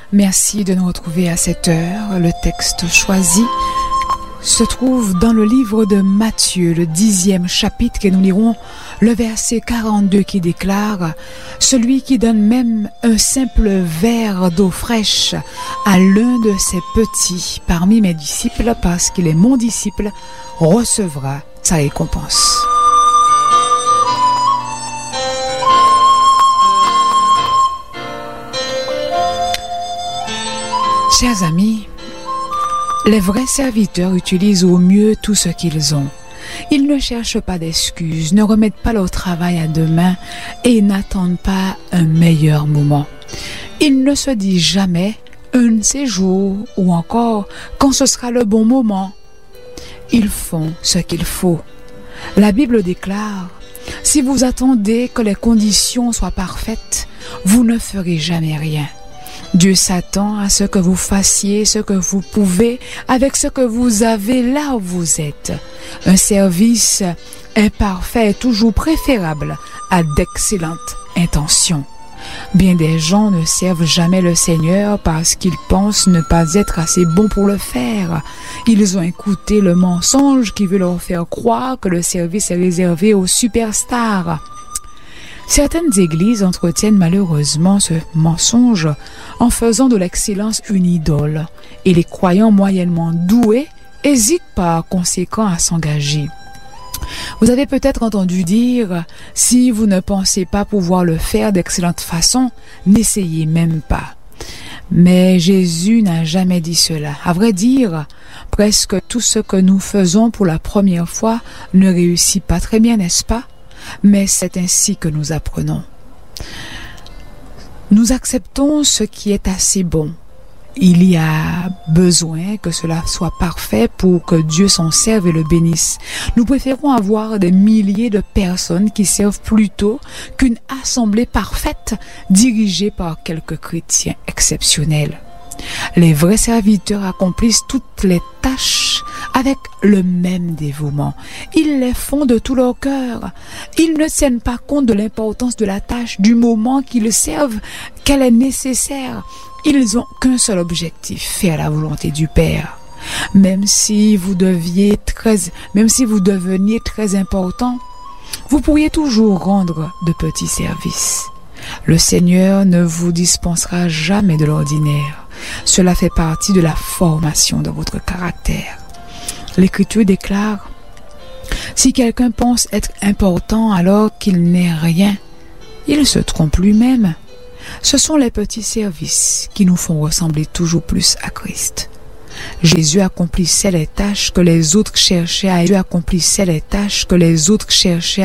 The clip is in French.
Merci de nous retrouver à cette heure. Le texte choisi se trouve dans le livre de Matthieu, le 10e chapitre, et nous lirons le verset 42 qui déclare « Celui qui donne même un simple verre d'eau fraîche à l'un de ses petits parmi mes disciples, parce qu'il est mon disciple, recevra sa récompense. » Chers amis, les vrais serviteurs utilisent au mieux tout ce qu'ils ont. Ils ne cherchent pas d'excuses, ne remettent pas leur travail à demain et n'attendent pas un meilleur moment. Ils ne se disent jamais un de ces jours ou encore quand ce sera le bon moment. Ils font ce qu'il faut. La Bible déclare: si vous attendez que les conditions soient parfaites, vous ne ferez jamais rien. Dieu s'attend à ce que vous fassiez ce que vous pouvez avec ce que vous avez là où vous êtes. Un service imparfait est toujours préférable à d'excellentes intentions. Bien des gens ne servent jamais le Seigneur parce qu'ils pensent ne pas être assez bons pour le faire. Ils ont écouté le mensonge qui veut leur faire croire que le service est réservé aux superstars. Certaines églises entretiennent malheureusement ce mensonge en faisant de l'excellence une idole, et les croyants moyennement doués hésitent par conséquent à s'engager. Vous avez peut-être entendu dire: si vous ne pensez pas pouvoir le faire d'excellente façon, n'essayez même pas. Mais Jésus n'a jamais dit cela. À vrai dire, presque tout ce que nous faisons pour la première fois ne réussit pas très bien, n'est-ce pas? Mais c'est ainsi que nous apprenons. Nous acceptons ce qui est assez bon. Il y a besoin que cela soit parfait pour que Dieu s'en serve et le bénisse. Nous préférons avoir des milliers de personnes qui servent plutôt qu'une assemblée parfaite dirigée par quelques chrétiens exceptionnels. Les vrais serviteurs accomplissent toutes les tâches avec le même dévouement. Ils les font de tout leur cœur. Ils ne tiennent pas compte de l'importance de la tâche, du moment qu'ils servent, qu'elle est nécessaire. Ils ont qu'un seul objectif: faire la volonté du Père. Même si vous deveniez très important, vous pourriez toujours rendre de petits services. Le Seigneur ne vous dispensera jamais de l'ordinaire. Cela fait partie de la formation de votre caractère. L'Écriture déclare: si quelqu'un pense être important alors qu'il n'est rien, il se trompe lui-même. Ce sont les petits services qui nous font ressembler toujours plus à Christ. Jésus accomplissait les tâches que les autres cherchaient